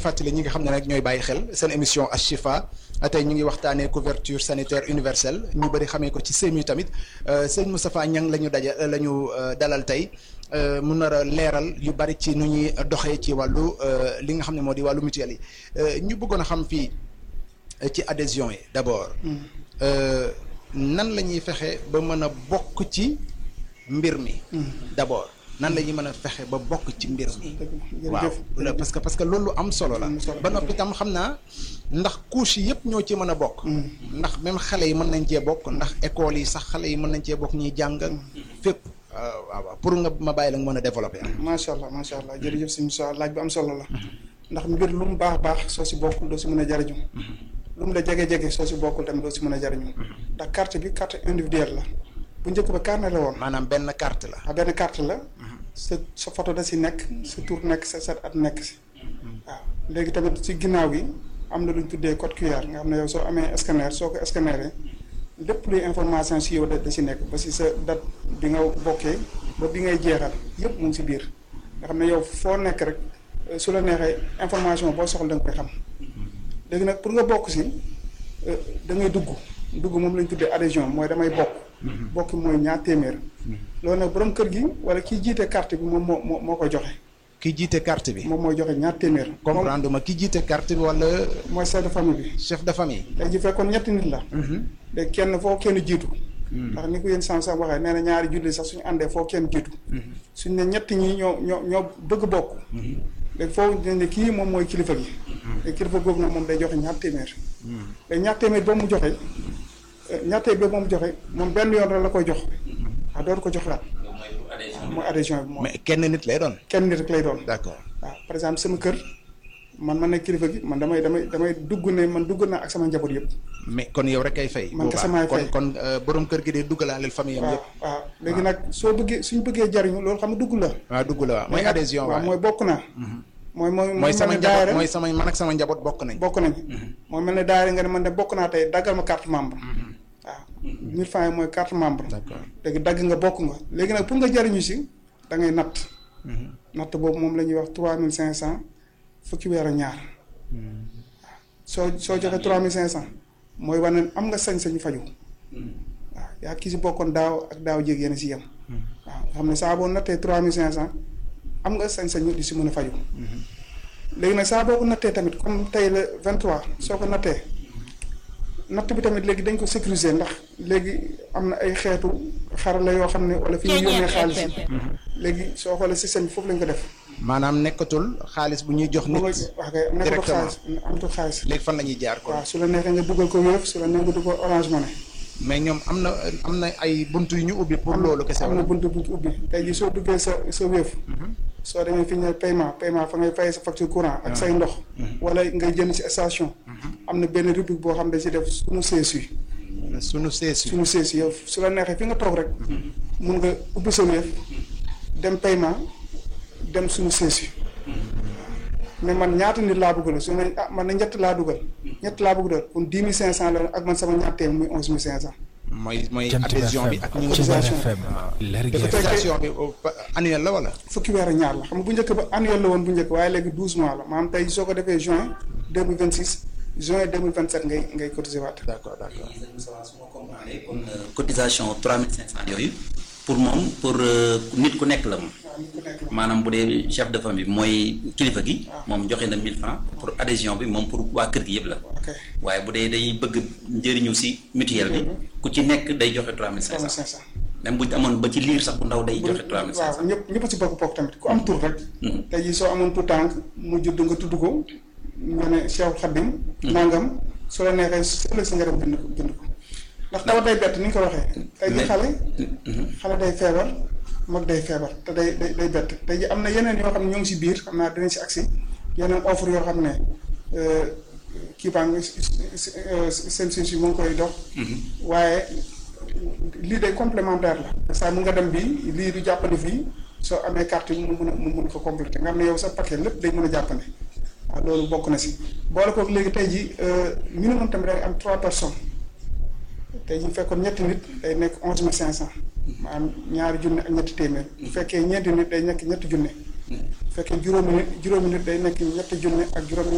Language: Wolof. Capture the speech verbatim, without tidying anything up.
fàttali ñi nga xam ne nag ñooy bàyyi xel seen émission Ashifa tey ñu ngi waxtaanee couverture sanitaire universelle ñu bëri xamee ko ci S E M U tamit sëñ Moustapha Niang la ñu daja la ñu dalal tey mu nar a leeral yu bari ci nu ñuy doxee ci wàllu li nga xam ne moo di wàllu mutuelle yi ñu bëggoon a xam fii ci adhésion yi d'abord. nan la ñuy fexe ba mën a bokk ci mbir mi. d'abord. nan la ñuy mën a fexe ba bokk ci mbir mi. waaw parce que parce que loolu am solo la. ba noppi tam xam naa ndax couche yi yëpp ñoo ci mën a bokk. ndax même xale yi mën nañ cee bokk ndax école yi sax xale yi mën nañ cee bokk ñuy jàng fépp. waaw pour nga ma bàyyi la nga mën a développer. macha allah macha allah jërëjëf si Moussa laaj bu am solo la. ndax mbir lu mu baax baax soo si bokkul doo si mën a jariñu. lu mu la jege jege soo si bokkul tamit doo si mën a jariñu. ndax carte bi carte individuelle la. bu njëkk ba carnet la woon. maanaam benn carte la. ah benn carte la. sa sa photo da si nekk sa tur nekk sa sa at nekk si. waaw léegi tamit si ginnaaw gi am na lu ñu tuddee code Q R nga xam ne yow soo amee scanner soo ko scanneree lépp luy information si yow da da si nekk ba si sa date bi nga bokkee ba bi ngay jeexal yëpp mu ngi si biir nga xam ne yow foo nekk rek su la neexee information boo soxla da nga koy xam léegi nag pour nga bokk si da ngay dugg dugg moom la ñu tuddee adhésion mooy damay bokk. bokk mooy ñaar téeméer. loolu nag borom kër gi wala kiy jiite carte bi moom moo moo moo koy joxe. ki jiite carte bi. moom mooy joxe ñaar téeméer. comprendre ma ki jiite carte bi wala. mooy chef de famille bi. chef de famille. léegi ji fekkoon ñetti nit la. léegi kenn foo kenn jiitu. ndax ni ko yéen sànq sax waxee nee na ñaari julli sax suñu àndee foo kenn jiitu. suñ ne ñetti ñi ñoo ñoo ñoo bëgg bokk. léegi foofu dañ ne kii moom mooy kilifa gi. léegi kilifa googu nag moom day joxe ñaar téeméer. léegi ñaar téeméer boobu mu joxe. ñaatee bi moom joxe moom benn yoon rek la koy jox waaw dootu ko joxaat. mooy adhésion bi moom. mais kenn nit lay doon. kenn nit rek lay doon. d'accord waaw par exemple sama kër man man ne kilifa gi man damay damay damay dugg ne man dugg naa ak sama njaboot yëpp. mais kon yow rek ay fay. man kese maay fay kon kon borom kër gi de duggalaaleel famille am yëpp. waaw waaw léegi nag soo bëggee suñ bëggee jariñu loolu xam nga dugg la. waaw dugg la waaw mooy adhésion waaw mooy bokk naa. mooy mooy mooy sama njaboot mooy sama man ak sama njaboot bokk nañ. bokk nañ. mooy mel ne daayira nga ne man de bokk naa tey daggal ma carte membre. waaw mille francs yi mooy carte membre. d'accord léegi dagg nga bokk nga léegi nag pour nga jariñu si da ngay natt. natt boobu moom la ñuy wax trois mille cinq cent fukki weer ak ñaar. waaw soo soo joxee trois mille cinq cent mooy wane am nga sañ-sañu faju waaw yaa kii si bokkoon daaw ak daaw jéeg yéen si yem. waaw nga xam ne saa boo nattee trois mille cinq cent am nga sañ-sañu di si mën a faju léegi nag saa boo ko nattee tamit comme tey la vingt-trois soo ko nattee. natt bi tamit léegi dañ ko sécuriser ndax léegi am na ay xeetu xarala yoo xam ne wala fi ñu yónnee xaalis yi léegi soo xoolee système bi foofu lañ ko def. maanaam nekkatul xaalis bu ñuy jox nit. wax kay nekkatul xaalis amatul xaalis. léegi fan la ñuy jaar kon. waaw su la neexee nga dugal ko Wave su la neexee nga dugal ko Orange Money. mais ñoom am na am na ay buntu yu ñu ubbi pour loolu kese. am na buntu bu ñu ubbi tey jii soo duggee sa sa Wave. soo demee fi ñu ne paiement paiement fa ngay fay sa facture courant ak say ndox. wala ngay jënd ci station. am na benn rubrique boo xam ne si def sunu seesu yi. sunu seesu sunu seesu yow su la neexee fi nga toog rek. mun nga ubbi sa Wave dem paiement dem sunu seesu yi. mais man ñaata nit laa bëgg la su ne ah man na ñett laa dugal. ñett laa bëgg doon kon dix mille cinq cent la ak man sama ñaar téeméer muy onze mille cinq cent. mooy mooy adhésion bi ak ñu cotisation cotisation bi annuel la wala. fukki weer ak ñaar la xam nga bu njëkk ba annuel la woon bu njëkk waaye léegi douze mois la maanaam tey soo ko defee juin deux mille vingt six juin deux mille vingt sept ngay ngay cotiser waat. d'accord d'accord. su ma comprendre kon cotisation trois mille cinq cent yooyu pour moom pour nit ku nekk la moom. maanaam bu dee chef de famille mooy kilifa gi. moom joxe na mille francs pour adhésion bi moom pour waa kër gi yëpp la. waaye bu dee day bëgg njëriñu si mutuelle bi. ku ci nekk day joxe trois mille cinq cent. même bu ñu amoon ba ci liir sax bu ndaw day joxe trois mille cinq cent. waaw ñëpp ñëpp si bokk bokk tamit ku am tur rek. tey jii soo amoon tout tànk mu judd nga tudd ko nga ne Cheikh Khadim. nangam soo la neexee ëllëg si nga dem bind ko bind ko ndax taw day bett ni nga ko waxee. tey jii xale. xale day feebar. mag day feebar te day day day bett tey ji am na yeneen yoo xam ne ñoo ngi si biir xam naa dinañ si agsi yeneen offre yoo xam ne kii baa ngi seen si si mu ngi koy dox. waaye lii day complémentaire la. saa mu nga dem bi lii du jàppandi fii soo amee carte yi mu mun a mu mun ko complété nga xam ne yow sa paquet lépp day mën a jàppandi waaw loolu bokk na si boole koog léegi tey ji minimum tamit day am trois personnes tey ji fekkoon ñetti nit day nekk onze mille cinq cent. maanaam ñaari junne ak ñetti téeméer bu fekkee ñeenti nit day nekk ñetti junne bu fekkee juróomi nit juróomi nit day nekk ñetti junne ak juróom